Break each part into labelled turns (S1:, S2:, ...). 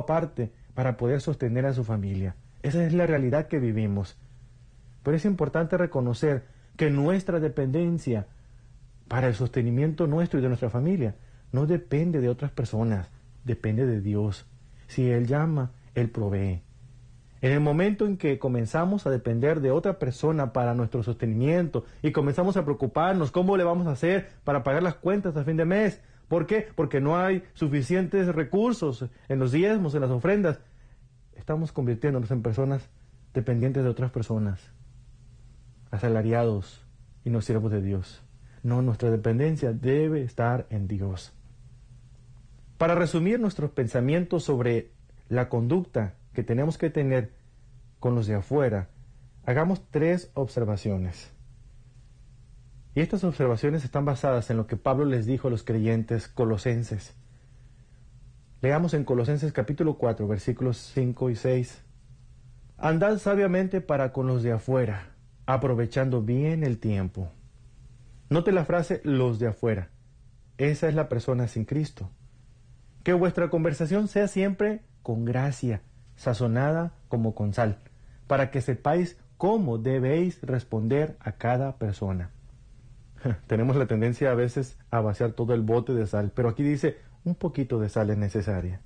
S1: aparte para poder sostener a su familia. Esa es la realidad que vivimos. Pero es importante reconocer que nuestra dependencia para el sostenimiento nuestro y de nuestra familia no depende de otras personas, depende de Dios. Si Él llama, Él provee. En el momento en que comenzamos a depender de otra persona para nuestro sostenimiento y comenzamos a preocuparnos cómo le vamos a hacer para pagar las cuentas a fin de mes, ¿por qué? Porque no hay suficientes recursos en los diezmos, en las ofrendas, estamos convirtiéndonos en personas dependientes de otras personas, asalariados y no siervos de Dios. No, nuestra dependencia debe estar en Dios. Para resumir nuestros pensamientos sobre la conducta que tenemos que tener con los de afuera, hagamos 3 observaciones. Y estas observaciones están basadas en lo que Pablo les dijo a los creyentes colosenses. Leamos en Colosenses capítulo 4, versículos 5 y 6. Andad sabiamente para con los de afuera, aprovechando bien el tiempo. Note la frase los de afuera. Esa es la persona sin Cristo. Que vuestra conversación sea siempre con gracia, sazonada como con sal, para que sepáis cómo debéis responder a cada persona. Tenemos la tendencia a veces a vaciar todo el bote de sal, pero aquí dice un poquito de sal es necesaria.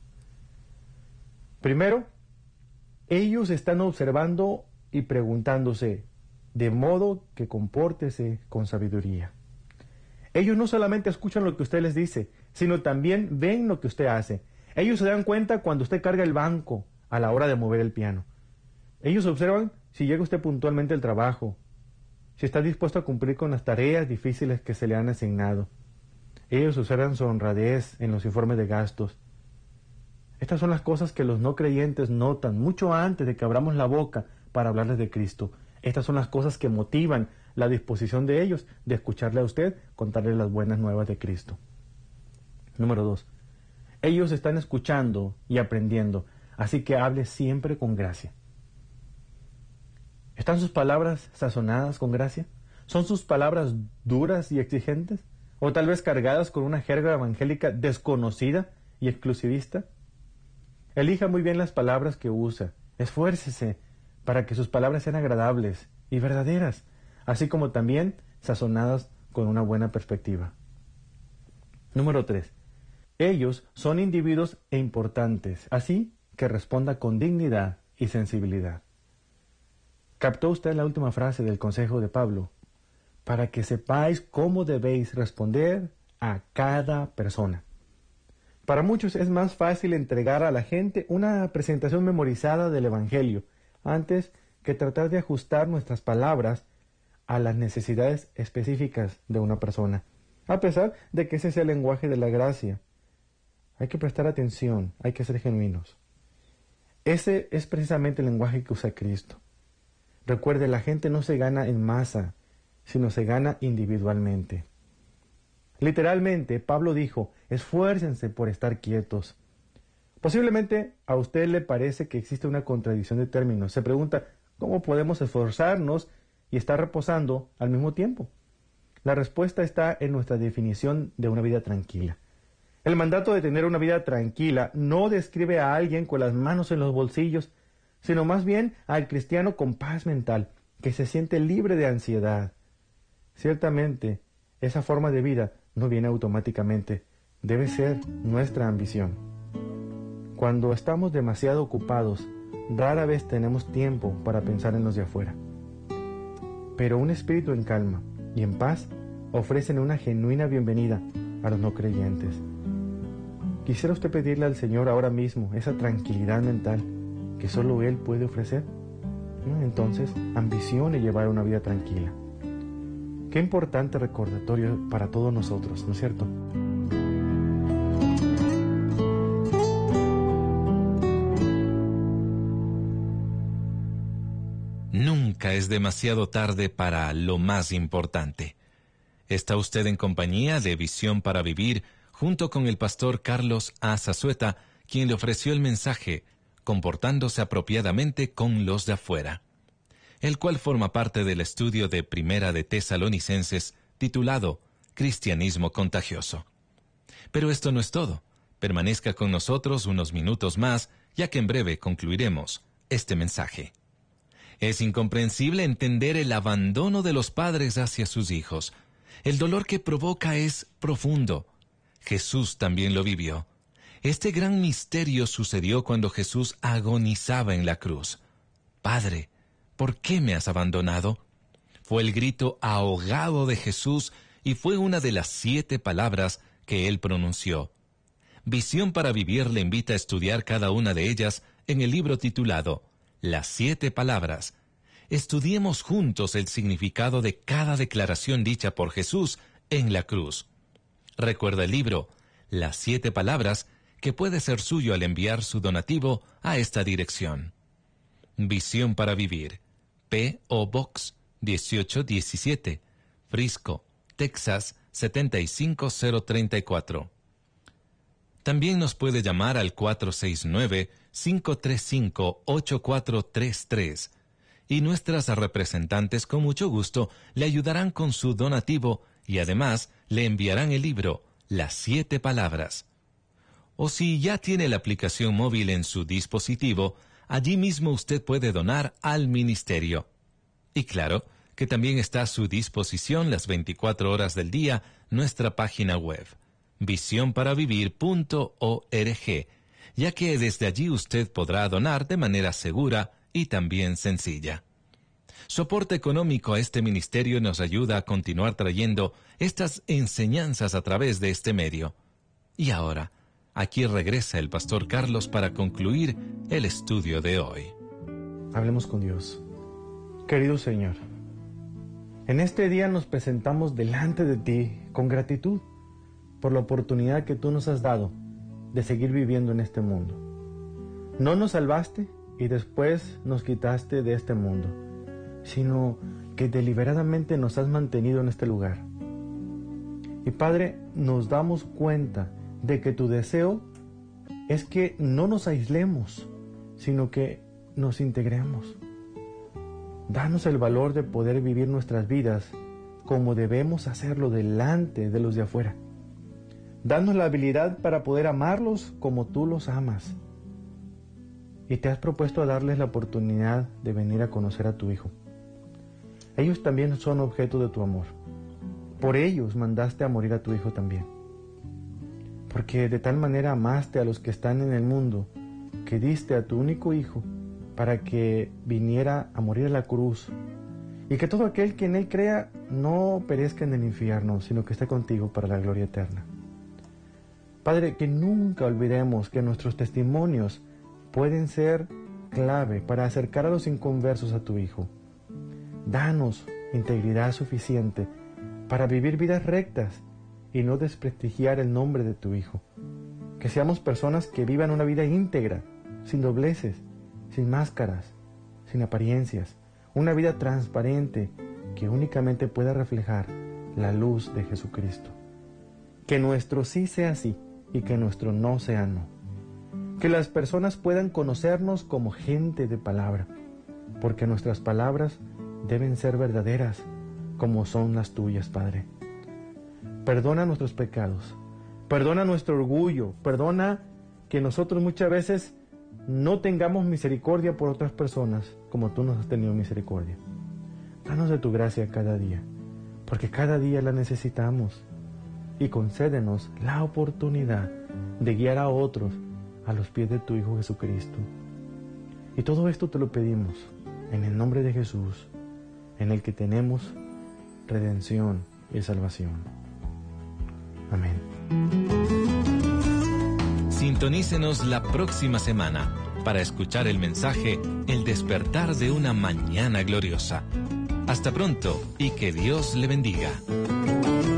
S1: Primero, ellos están observando y preguntándose, de modo que compórtese con sabiduría. Ellos no solamente escuchan lo que usted les dice, sino también ven lo que usted hace. Ellos se dan cuenta cuando usted carga el banco a la hora de mover el piano. Ellos observan si llega usted puntualmente al trabajo, si está dispuesto a cumplir con las tareas difíciles que se le han asignado. Ellos observan su honradez en los informes de gastos. Estas son las cosas que los no creyentes notan mucho antes de que abramos la boca para hablarles de Cristo. Estas son las cosas que motivan la disposición de ellos de escucharle a usted contarle las buenas nuevas de Cristo. Número 2. Ellos están escuchando y aprendiendo, así que hable siempre con gracia. ¿Están sus palabras sazonadas con gracia? ¿Son sus palabras duras y exigentes? ¿O tal vez cargadas con una jerga evangélica desconocida y exclusivista? Elija muy bien las palabras que usa. Esfuércese para que sus palabras sean agradables y verdaderas, así como también sazonadas con una buena perspectiva. Número 3. Ellos son individuos importantes, así que responda con dignidad y sensibilidad. ¿Captó usted la última frase del consejo de Pablo? Para que sepáis cómo debéis responder a cada persona. Para muchos es más fácil entregar a la gente una presentación memorizada del Evangelio, antes que tratar de ajustar nuestras palabras a las necesidades específicas de una persona, a pesar de que ese es el lenguaje de la gracia. Hay que prestar atención, hay que ser genuinos. Ese es precisamente el lenguaje que usa Cristo. Recuerde, la gente no se gana en masa, sino se gana individualmente. Literalmente, Pablo dijo, esfuércense por estar quietos. Posiblemente a usted le parece que existe una contradicción de términos. Se pregunta, ¿cómo podemos esforzarnos y estar reposando al mismo tiempo? La respuesta está en nuestra definición de una vida tranquila. El mandato de tener una vida tranquila no describe a alguien con las manos en los bolsillos, sino más bien al cristiano con paz mental, que se siente libre de ansiedad. Ciertamente, esa forma de vida no viene automáticamente, debe ser nuestra ambición. Cuando estamos demasiado ocupados, rara vez tenemos tiempo para pensar en los de afuera. Pero un espíritu en calma y en paz ofrecen una genuina bienvenida a los no creyentes. ¿Quisiera usted pedirle al Señor ahora mismo esa tranquilidad mental que solo Él puede ofrecer? Entonces, ambicione llevar una vida tranquila. Qué importante recordatorio para todos nosotros, ¿no es cierto?
S2: Nunca es demasiado tarde para lo más importante. Está usted en compañía de Visión para Vivir, junto con el pastor Carlos A. Zazueta, quien le ofreció el mensaje Comportándose apropiadamente con los de afuera, el cual forma parte del estudio de Primera de Tesalonicenses, titulado Cristianismo Contagioso. Pero esto no es todo. Permanezca con nosotros unos minutos más, ya que en breve concluiremos este mensaje. Es incomprensible entender el abandono de los padres hacia sus hijos. El dolor que provoca es profundo. Jesús también lo vivió. Este gran misterio sucedió cuando Jesús agonizaba en la cruz. Padre, ¿por qué me has abandonado? Fue el grito ahogado de Jesús y fue una de las 7 palabras que él pronunció. Visión para Vivir le invita a estudiar cada una de ellas en el libro titulado Las 7 palabras. Estudiemos juntos el significado de cada declaración dicha por Jesús en la cruz. Recuerda el libro Las 7 palabras, que puede ser suyo al enviar su donativo a esta dirección. Visión para Vivir, P.O. Box 1817, Frisco, Texas 75034. También nos puede llamar al 469-535-8433 y nuestras representantes con mucho gusto le ayudarán con su donativo y además le enviarán el libro Las 7 palabras. O si ya tiene la aplicación móvil en su dispositivo, allí mismo usted puede donar al ministerio. Y claro, que también está a su disposición las 24 horas del día nuestra página web, visionparavivir.org, ya que desde allí usted podrá donar de manera segura y también sencilla. Su aporte económico a este ministerio nos ayuda a continuar trayendo estas enseñanzas a través de este medio. Y ahora, aquí regresa el pastor Carlos para concluir el estudio de hoy.
S1: Hablemos con Dios. Querido Señor, en este día nos presentamos delante de ti con gratitud por la oportunidad que tú nos has dado de seguir viviendo en este mundo. No nos salvaste y después nos quitaste de este mundo, sino que deliberadamente nos has mantenido en este lugar. Y Padre, nos damos cuenta de que tu deseo es que no nos aislemos, sino que nos integremos. Danos el valor de poder vivir nuestras vidas como debemos hacerlo delante de los de afuera. Danos la habilidad para poder amarlos como tú los amas. Y te has propuesto a darles la oportunidad de venir a conocer a tu Hijo. Ellos también son objeto de tu amor. Por ellos mandaste a morir a tu Hijo también. Porque de tal manera amaste a los que están en el mundo, que diste a tu único Hijo para que viniera a morir a la cruz, y que todo aquel que en Él crea no perezca en el infierno, sino que esté contigo para la gloria eterna. Padre, que nunca olvidemos que nuestros testimonios pueden ser clave para acercar a los inconversos a tu Hijo. Danos integridad suficiente para vivir vidas rectas y no desprestigiar el nombre de tu Hijo. Que seamos personas que vivan una vida íntegra, sin dobleces, sin máscaras, sin apariencias, una vida transparente que únicamente pueda reflejar la luz de Jesucristo. Que nuestro sí sea sí y que nuestro no sea no. Que las personas puedan conocernos como gente de palabra, porque nuestras palabras deben ser verdaderas como son las tuyas, Padre. Perdona nuestros pecados, perdona nuestro orgullo, perdona que nosotros muchas veces no tengamos misericordia por otras personas como tú nos has tenido misericordia. Danos de tu gracia cada día, porque cada día la necesitamos, y concédenos la oportunidad de guiar a otros a los pies de tu Hijo Jesucristo. Y todo esto te lo pedimos en el nombre de Jesús, en el que tenemos redención y salvación. Amén.
S2: Sintonícenos la próxima semana para escuchar el mensaje El despertar de una mañana gloriosa. Hasta pronto y que Dios le bendiga.